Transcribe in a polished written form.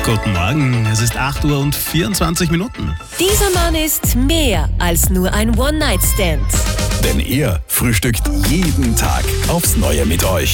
Guten Morgen, es ist 8 Uhr und 24 Minuten. Dieser Mann ist mehr als nur ein One-Night-Stand. Denn er frühstückt jeden Tag aufs Neue mit euch.